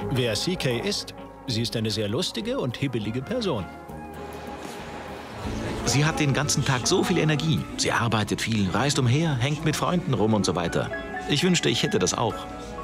Wer CK ist? Sie ist eine sehr lustige und hibbelige Person. Sie hat den ganzen Tag so viel Energie. Sie arbeitet viel, reist umher, hängt mit Freunden rum und so weiter. Ich wünschte, ich hätte das auch.